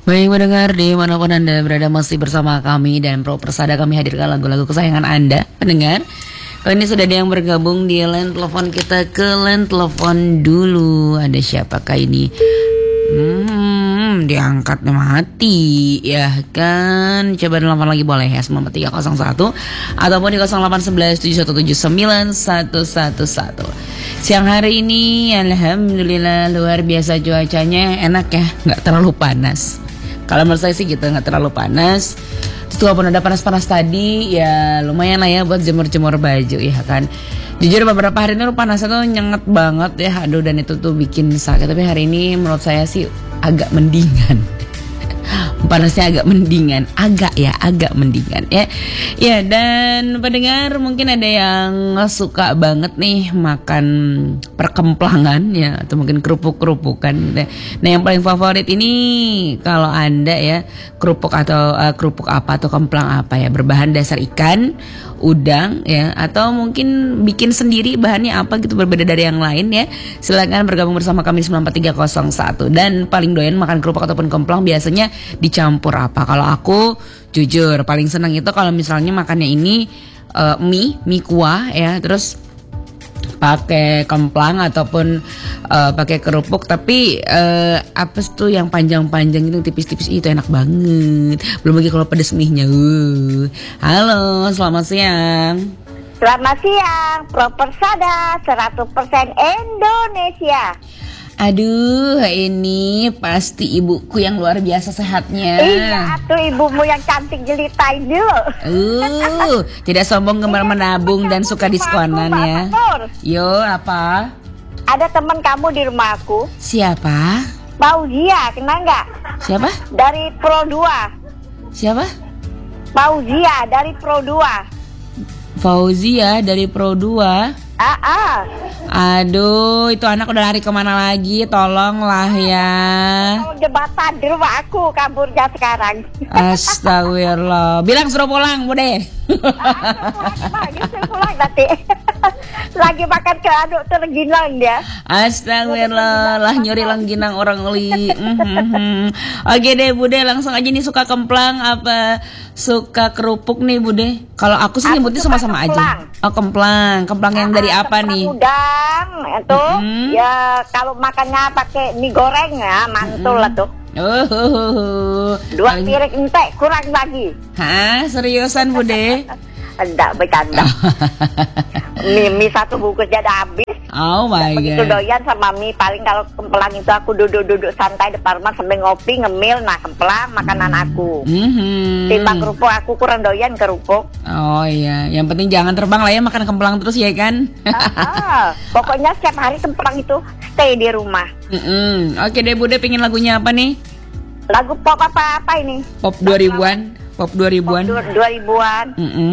Baik mendengar dimanapun Anda berada masih bersama kami dan Pro Persada kami hadirkan lagu-lagu kesayangan Anda pendengar. Kali ini sudah ada yang bergabung di line telepon kita, ke line telepon dulu. Ada siapakah ini? Diangkat mati ya kan. Coba telepon lagi boleh ya 9301 ataupun di 0811717911. Siang hari ini alhamdulillah luar biasa cuacanya, enak ya, nggak terlalu panas. Kalau menurut saya sih gitu, nggak terlalu panas. Terus walaupun ada panas-panas tadi ya lumayan lah ya buat jemur-jemur baju ya kan. Jujur beberapa hari ini panasnya tuh nyengat banget ya, aduh, dan itu tuh bikin sakit. Tapi hari ini menurut saya sih agak mendingan. Panasnya agak mendingan, agak mendingan ya. Ya, dan pendengar mungkin ada yang suka banget nih makan perkemplangan ya, atau mungkin kerupuk-kerupukan. Nah, yang paling favorit ini kalau Anda ya, kerupuk atau kerupuk apa atau kemplang apa ya, berbahan dasar ikan, udang ya, atau mungkin bikin sendiri bahannya apa gitu, berbeda dari yang lain ya. Silakan bergabung bersama kami di 94301. Dan paling doyan makan kerupuk ataupun kemplang biasanya dicampur apa? Kalau aku jujur paling senang itu kalau misalnya makannya ini mie kuah ya, terus pakai kemplang ataupun pakai kerupuk, tapi apa tuh yang panjang-panjang itu, tipis-tipis itu enak banget. Belum lagi kalau pedes mie-nya. Halo, selamat siang. Selamat siang, Pro Persada 100% Indonesia. Aduh, ini pasti ibuku yang luar biasa sehatnya. Iya, tuh ibumu yang cantik jelita itu. Tidak sombong, gemar menabung dan suka diskonan ya. Yo, apa? Ada teman kamu di rumahku. Siapa? Fauzia, kenal nggak? Siapa? Dari Pro 2. Siapa? Fauzia dari Pro 2. Fauzia dari Pro 2. Aduh, itu anak udah lari kemana lagi? Tolonglah ya. Jembatan di rumah aku, kaburnya sekarang. Astagfirullah. Bilang suruh pulang, Bude. Suruh pulang nanti. Lagi makan ke aduk terengginang dia. Astagfirullah, lah nyuri langginang orang uli. Oke deh Bude, langsung aja nih, suka kemplang apa suka kerupuk nih Bude? Kalau aku sih nyebutnya sama-sama aja. Oh, kemplang yang dari apa nih? Udang itu ya, kalau makannya pakai mie goreng ya mantul lah tuh. 2 piring entek kurang lagi. Hah, seriusan Bude? Enggak, bercanda. mie 1 bungkus jadi habis. Oh my god. Itu doyan sama mie. Paling kalau kemplang itu aku duduk santai depan rumah sambil ngopi ngemil. Nah, kemplang makanan aku. Timbang kerupuk, aku kurang doyan kerupuk. Oh iya, yang penting jangan terbang lah ya, makan kemplang terus ya kan. Pokoknya setiap hari kemplang itu stay di rumah. Oke deh Bude, pingin lagunya apa nih? Lagu pop apa ini? Pop 2000-an. Pop 2000-an. 2000-an.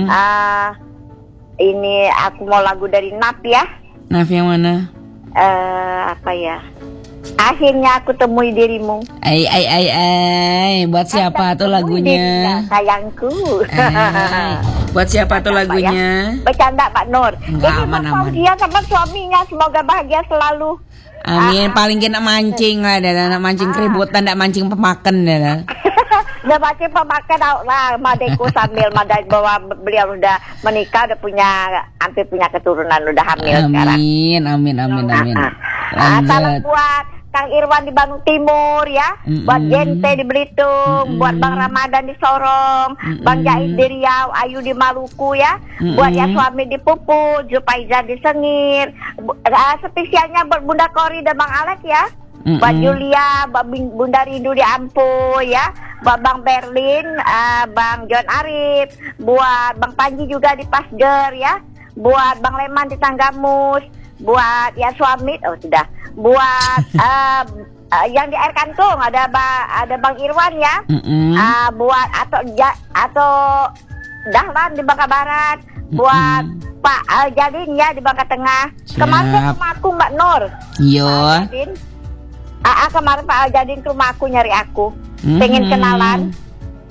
Ini aku mau lagu dari Naf ya. Naf yang mana? Apa ya? Akhirnya aku temui dirimu. Buat siapa tuh lagunya? Sayangku. Buat siapa tuh lagunya? Bercanda Pak Nur. Enggak, ini Pak Fauzia sama suaminya, semoga bahagia selalu. Amin. Paling kena mancing lah, dan mancing keributan, tidak mancing pemakan lah. Udah mancing pemakan lah, madeku sambil madai bahwa beliau udah menikah, udah hampir punya keturunan, udah hamil sekarang. Amin. Salam buat Kang Irwan di Bandung Timur ya, buat Gente di Belitung, buat Bang Ramadan di Sorong, Bang Jais di Riau, Ayu di Maluku ya, buat ya suami di Puput, Jupaiza di Sengir, spesialnya buat Bunda Kori dan Bang Alex ya, buat Julia, buat Bunda Rindu di Ampuh ya, buat Bang Berlin, Bang John Arif, buat Bang Panji juga di Pasger ya, buat Bang Leman di Tanggamus, buat ya suami, buat yang di Air Kantung ada Bang Irwan ya, buat atau Dahlan di Bangka Barat, buat Pak Aljadin ya di Bangka Tengah. Kemarin ke rumah aku Mbak Nur. Iya. Kemarin Pak Aljadin ke rumah aku nyari aku, pengen kenalan.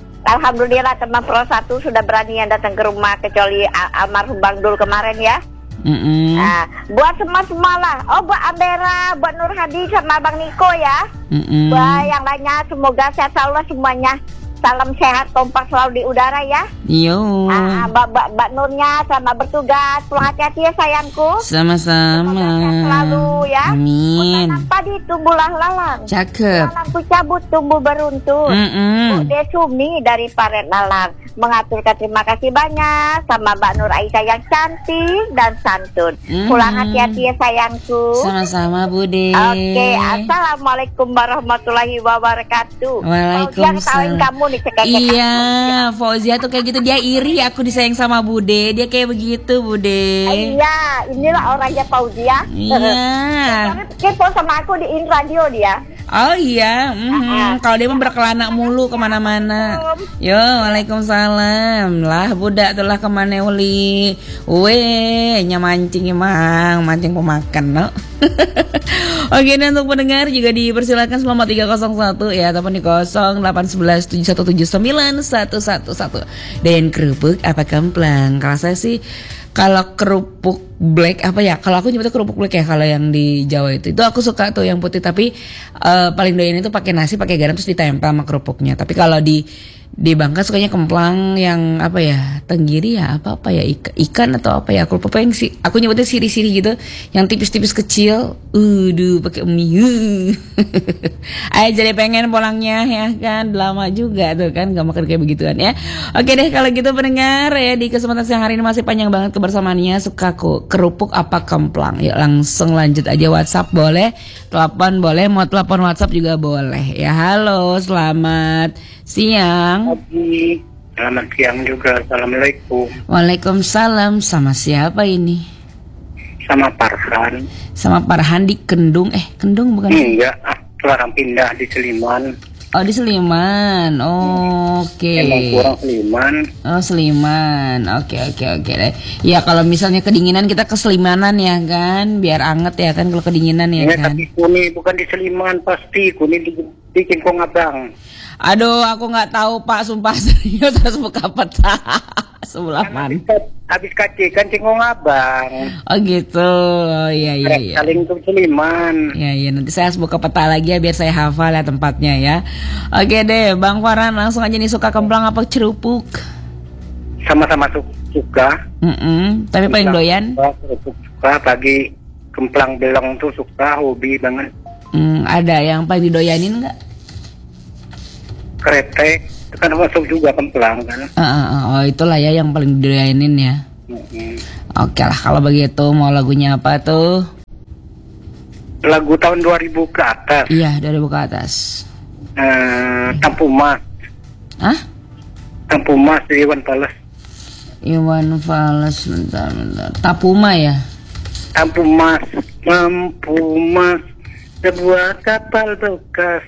Alhamdulillah teman Pro 1 sudah berani yang datang ke rumah, kecuali almarhum Bang Dul kemarin ya. Nah, buat semua lah. Oh, buat Ambera, buat Nur Hadi sama Bang Niko ya. Buat yang lainnya semoga sehat selalu semuanya. Salam sehat, kompak selalu di udara ya. Yo. Mbak Nurnya sama bertugas. Pulang hati-hati ya sayangku. Sama-sama. Sehat selalu ya. Amin. Padi tumbuhlah lalang. Cakep. Lalangku cabut tumbuh beruntun. Bude Sumi dari Paret Lalang mengaturkan terima kasih banyak sama Mbak Nur Aisyah yang cantik dan santun. Pulang hati-hati ya sayangku. Sama-sama Bude. Oke, assalamualaikum warahmatullahi wabarakatuh. Waalaikumsalam. Kamu nih iya, Fauzia tuh kayak gitu, dia iri aku disayang sama Bude, dia kayak begitu Bude. Iya, inilah orangnya Fauzia. Iya. Kepo sama aku di radio dia. Oh iya, kalau dia mah berkelana mulu kemana-mana. Yo, waalaikumsalam. Lah budak tuh lah kemana uli. Weh, nyamancing emang, mancing pemakan no. Oke, dan untuk pendengar juga dipersilakan selamat 301 ya, ataupun di 081171791111. Dan kerupuk apa kemplang? Kalau saya sih kalau kerupuk black apa ya? Kalau aku nyebutnya kerupuk black ya, kalau yang di Jawa itu aku suka tuh yang putih, tapi paling doyan itu pakai nasi, pakai garam terus ditempel sama kerupuknya. Tapi kalau di Bangka sukanya kemplang yang apa ya, tenggiri ya, apa ya, ikan atau apa ya, kerupuk yang aku nyebutnya siri-siri gitu, yang tipis-tipis kecil. Pakai mie. Ayo jadi pengen pulangnya ya kan, lama juga tuh kan gak makan kayak begituan ya. Oke deh kalau gitu pendengar ya, di kesempatan siang hari ini masih panjang banget kebersamaannya. Suka kerupuk apa kemplang? Yuk langsung lanjut aja, WhatsApp boleh, telepon boleh, mau telepon WhatsApp juga boleh ya. Halo, selamat siang. Pagi. Selamat siang juga. Assalamualaikum. Waalaikumsalam. Sama siapa ini? Sama Farhan. Sama Farhan di Kendung. Kendung bukan? Enggak, sekarang pindah di Seliman. Oh, di Seliman. Oke. Emang kurang Seliman. Oh, Seliman. Oke deh. Ya kalau misalnya kedinginan kita ke Selimanan ya kan, biar anget ya kan kalau kedinginan ya kan. Tapi Kuni bukan di Seliman pasti. Kuni di Kinkong Abang. Aduh, aku nggak tahu Pak, sumpah serius, harus buka peta sebelah mana. Habis kan Kinkong Abang. Oh gitu, oh, iya. Saling ke Seliman. Iya, nanti saya harus buka peta lagi ya biar saya hafal ya tempatnya ya. Oke deh, Bang Farhan langsung aja nih, suka kemplang apa kerupuk? Sama-sama suka. Tapi paling doyan? Suka, pagi kemplang belong tuh suka, hobi banget. Ada yang paling didoyanin nggak? Kretek, itu kan masuk juga kemplang kan. Oh itulah ya yang paling didoyanin ya. Oke lah kalau begitu, mau lagunya apa tuh? Lagu tahun 2000 ke atas. Iya, 2000 ke atas. Tampu Mas. Hah? Tampu Mas dari Iwan Fals. Iwan Fals, bentar. Tapuma ya? Tampu Mas, sebuah kapal bekas.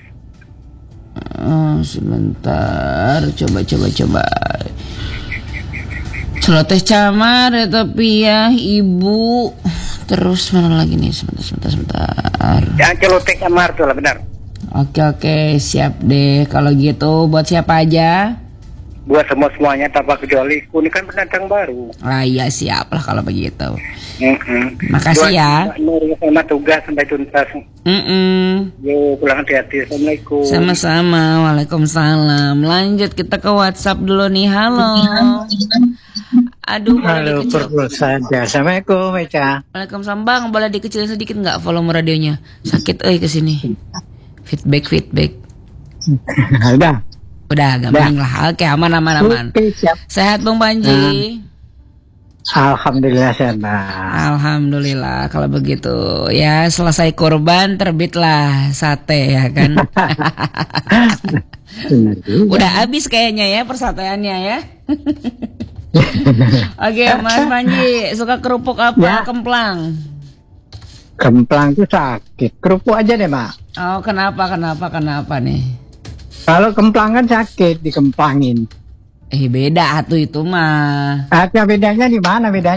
Sebentar, coba. Celoteh camar ya, tapi ya ibu. Terus mana lagi nih? Sebentar. Yang celoteh camar tuh lah, benar. Oke, siap deh. Kalau gitu buat siapa aja? Buat semuanya tanpa kecuali. Kuni kan pendatang baru. Iya, siap lah kalau begitu. Makasih buat ya. Nur sama tugas sampai tuntas. Yo, pulang hati-hati. Assalamualaikum. Sama-sama. Waalaikumsalam. Lanjut kita ke WhatsApp dulu nih. Halo. Aduh, halo, perlu saja. Assalamualaikum, Eca. Waalaikumsalam, Bang. Boleh dikecilin sedikit nggak volume radionya? Sakit, kesini. Feedback. Udah agak mending lah. Oke, aman. Oke, siap. Sehat Bang Panji? Alhamdulillah sehat. Alhamdulillah. Kalau begitu ya, selesai kurban terbitlah sate ya kan. Udah habis kayaknya ya persateannya ya. Oke, Mas Panji, suka kerupuk apa ya? Kemplang? Kemplang itu sakit. Kerupuk aja deh, Mak. Oh, kenapa nih? Kalau kemplang kan sakit dikemplangin. Beda tuh itu mah. Bedanya di mana? Beda,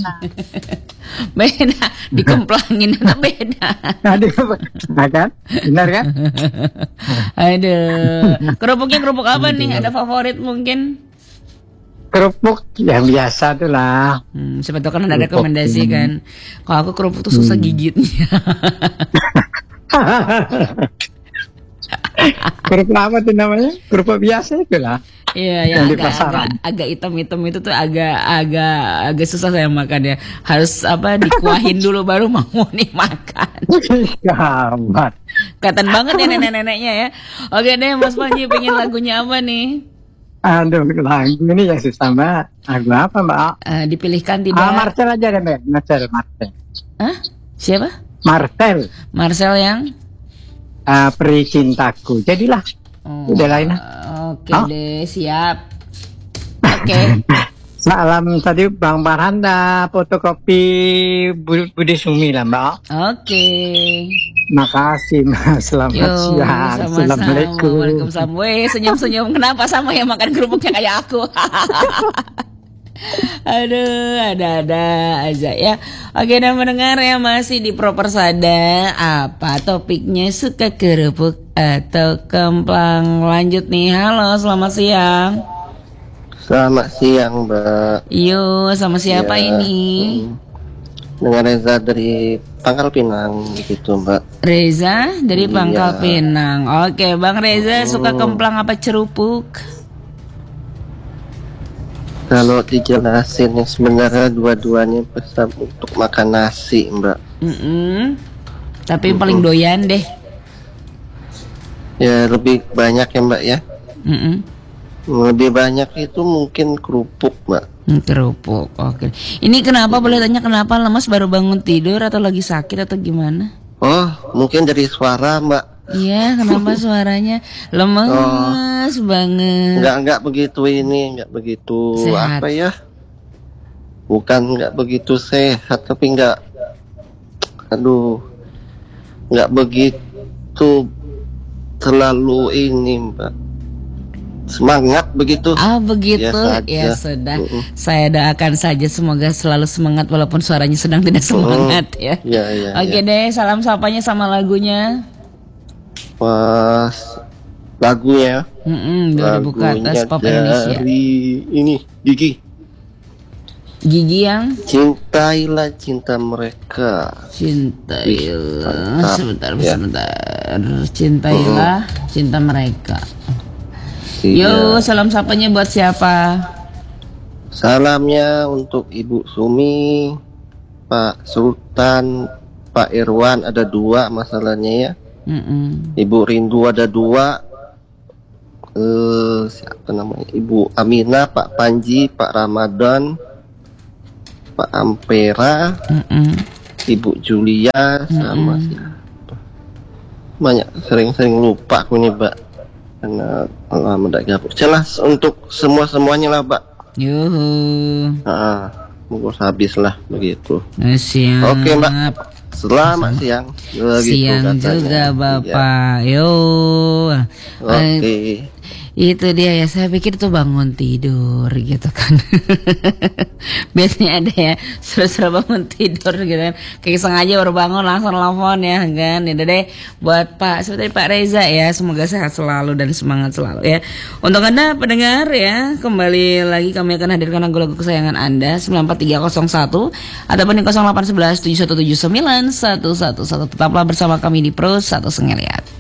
dikemplangin itu beda. Kan? Benar kan? Aduh. Kerupuknya kerupuk apa nih? Ada favorit mungkin? Kerupuk yang biasa tuh lah. Siapa tahu kan ada rekomendasi kan. Kalau aku kerupuk tuh susah gigitnya. Kerupuk apa tuh namanya? Kerupuk biasa itu lah. Iya, yang agak hitam-hitam itu tuh agak susah saya makan ya. Harus dikuahin dulu baru mau nih makan. Gamat. Kelihatan banget ya nenek-neneknya ya. Oke deh Mas Panji, pengen lagunya apa nih? Aduh, lagu ini yang susah Mbak. Lagu apa Mbak? Dipilihkan tidak? Marcel aja deh Mbak. Marcel. Hah? Siapa? Marcel yang? Peri Cintaku. Jadilah. Udah lain lah. Oke deh, siap. Oke. Salam tadi Bang Barhanda, fotokopi Budi Sumi lah Mbak. Oke. Makasih Mas, selamat siang. Assalamualaikum. Waalaikumsalam. Senyum-senyum. Kenapa sama yang makan kerupuknya kayak aku? Aduh, ada-ada aja ya. Oke, dan mendengar ya, masih di Propersada. Apa topiknya, suka kerupuk atau kemplang? Lanjut nih. Halo, selamat siang. Selamat siang Mbak. Yo, sama siapa ini? Dengan Reza dari Pangkal Pinang gitu Mbak. Reza dari Pangkal Pinang. Oke, Bang Reza suka kemplang apa cerupuk? Kalau dijelasin yang sebenarnya dua-duanya pesan untuk makan nasi Mbak. Tapi yang paling doyan deh. Ya lebih banyak ya Mbak ya. Lebih banyak itu mungkin kerupuk Mbak. Kerupuk, oke. Ini kenapa, boleh tanya kenapa lemas, baru bangun tidur atau lagi sakit atau gimana? Oh mungkin dari suara Mbak. Iya, kenapa suaranya lemas banget? Enggak begitu ini, enggak begitu sehat. Apa ya? Bukan enggak begitu sehat, tapi enggak begitu terlalu ini Mbak. Semangat begitu. Begitu. Ya sudah. Saya doakan saja semoga selalu semangat walaupun suaranya sedang tidak semangat ya. Oke deh, salam sapanya sama lagunya. Pas lagunya. Udah dibuka atas Pop Indonesia. Dari ini Gigi yang Cintailah Cinta Mereka. Cintailah. Sebentar. Cintailah Cinta Mereka. Yo, salam sapanya buat siapa? Salamnya untuk Ibu Sumi, Pak Sultan, Pak Irwan, ada 2 masalahnya ya. Ibu Rindu ada 2. Siapa namanya? Ibu Aminah, Pak Panji, Pak Ramadan, Pak Ampera, Ibu Julia, sama siapa? Banyak, sering-sering lupa aku nih Mbak. Karena Allah mendak gabung. Jelas untuk semuanya lah Mbak. Mungkin habis lah begitu. Siap. Oke Mbak. Selamat siang. Siang juga Bapak. Yo. Oke. Itu dia ya, saya pikir tuh bangun tidur gitu kan. Biasanya ada ya suruh bangun tidur gitu kan, kayak sengaja baru bangun langsung telepon ya kan. Itu deh buat seperti Pak Reza ya, semoga sehat selalu dan semangat selalu ya. Untuk Anda pendengar ya, kembali lagi kami akan hadirkan lagu-lagu kesayangan Anda 94301 ataupun di 0811 7179 111. Tetaplah bersama kami di Pro 1 Sengeliat.